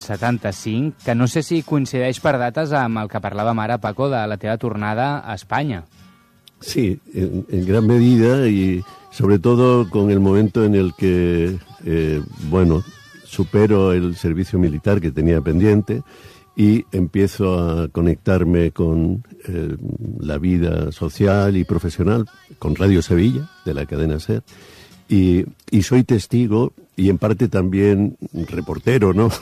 75, que no sé si coincideix per dates amb el que parlàvem ara, Paco, de la teva tornada a Espanya. Sí, en gran medida y sobre todo con el momento en el que, supero el servicio militar que tenía pendiente y empiezo a conectarme con la vida social y profesional, con Radio Sevilla, de la cadena SER, y soy testigo y en parte también reportero, ¿no?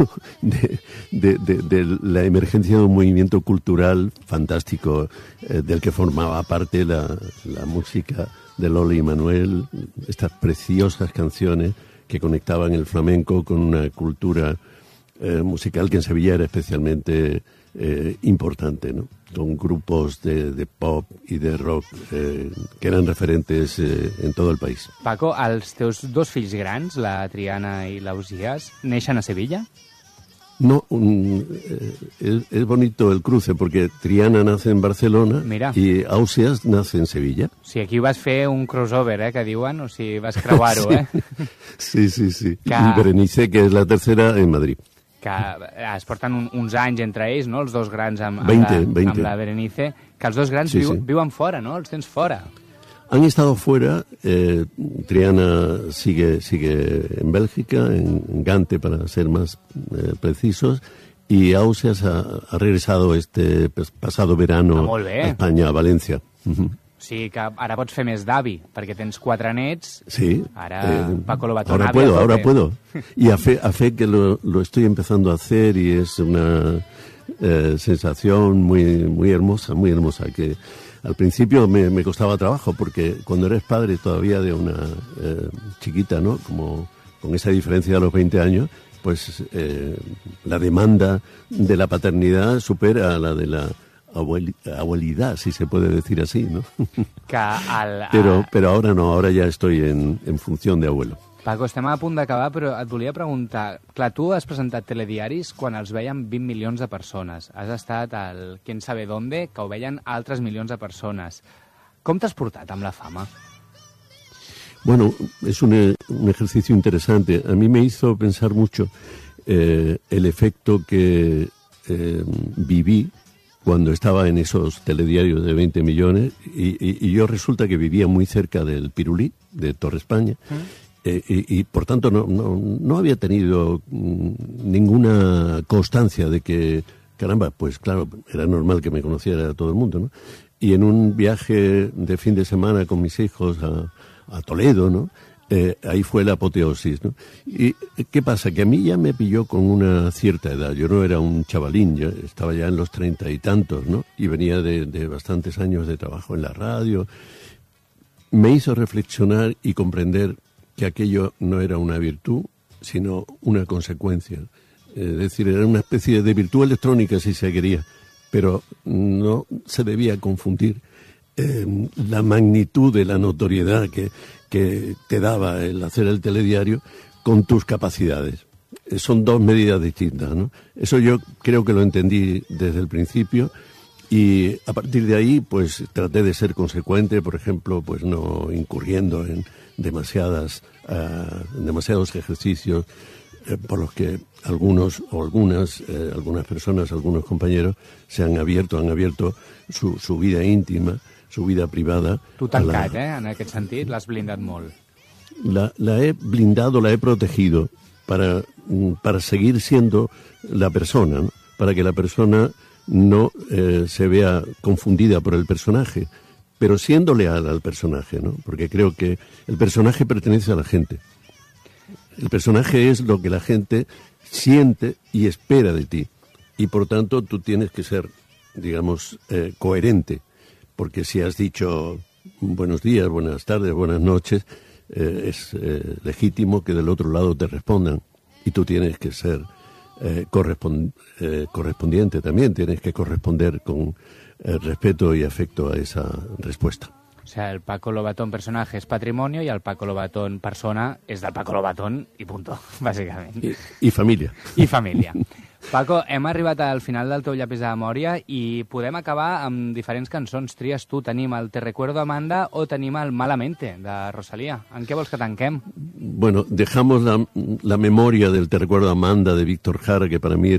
de la emergencia de un movimiento cultural fantástico del que formaba parte la música de Loli y Manuel, estas preciosas canciones que conectaban el flamenco con una cultura musical que en Sevilla era especialmente importante, ¿no? Con grupos de pop y de rock que eran referentes en todo el país. Paco, els teus dos fills grans, la Triana i l'Ausias, neixen a Sevilla? No, es bonito el cruce, porque Triana nace en Barcelona. Mira. Y Ausias nace en Sevilla. Sí, aquí vas fer un crossover, que diuen, o sigui, vas creuar-ho, Sí. Y Berenice, que es la tercera, en Madrid. Que es porten uns anys entre ells, no?, els dos grans amb 20. amb la Berenice, que els dos grans viuen fora, no?, els tens fora. Han estado fuera. Triana sigue en Bélgica, en Gante, para ser más precisos, y Ausias ha regresado este pasado verano a España, a Valencia. O sigui que ara pots fer més d'avi, perquè tens 4 nets. Sí. Ara Paco Lobatón. Ahora puedo. Y a fe que lo estoy empezando a hacer, y es una sensación muy hermosa, que al principio me costaba trabajo, porque cuando eres padre todavía de una chiquita, ¿no?, como con esa diferencia de los 20 años, pues la demanda de la paternidad supera a la de la abuelidad, si se puede decir así, ¿no? Pero ahora no, ahora ya estoy en función de abuelo. Paco, estem a punt d'acabar, però et volia preguntar... Clar, tu has presentat telediaris quan els veien 20 milions de persones. Has estat al Quién sabe dónde, que ho veien altres milions de persones. Com t'has portat amb la fama? Bueno, es un ejercicio interesante. A mí me hizo pensar mucho el efecto que viví cuando estaba en esos telediarios de 20 millones, y yo resulta que vivía muy cerca del Pirulí, de Torre España, y por tanto no había tenido ninguna constancia de que, caramba, pues claro, era normal que me conociera todo el mundo, ¿no? Y en un viaje de fin de semana con mis hijos a Toledo, ¿no?, ahí fue la apoteosis, ¿no? ¿Y qué pasa? Que a mí ya me pilló con una cierta edad. Yo no era un chavalín, yo estaba ya en los 30 y tantos, ¿no? Y venía de bastantes años de trabajo en la radio. Me hizo reflexionar y comprender que aquello no era una virtud, sino una consecuencia. Es decir, era una especie de virtud electrónica, si se quería, pero no se debía confundir la magnitud de la notoriedad que te daba el hacer el telediario con tus capacidades. Son dos medidas distintas, ¿no? Eso yo creo que lo entendí desde el principio, y a partir de ahí pues traté de ser consecuente, por ejemplo, pues no incurriendo en demasiados ejercicios por los que algunas personas, algunos compañeros se han abierto su vida íntima, su vida privada. Tu tancat, en aquest sentit, l'has blindat molt. La he blindado, la he protegido para seguir siendo la persona, ¿no? Para que la persona no se vea confundida por el personaje, pero siendo leal al personaje, ¿no? Porque creo que el personaje pertenece a la gente. El personaje es lo que la gente siente y espera de ti, y por tanto tú tienes que ser, digamos, coherente. Porque si has dicho buenos días, buenas tardes, buenas noches, es legítimo que del otro lado te respondan. Y tú tienes que ser correspondiente también, tienes que corresponder con respeto y afecto a esa respuesta. O sea, el Paco Lobatón personaje es patrimonio y el Paco Lobatón persona es del Paco Lobatón y punto, básicamente. Y familia. I família. Paco, hem arribat al final del teu llapis de memòria i podem acabar amb diferents cançons. Tries tu, tenim el Te recuerdo Amanda o tenim el Malamente, de Rosalía. En què vols que tanquem? Bueno, dejamos la memoria del Te recuerdo Amanda de Víctor Jara, que para mí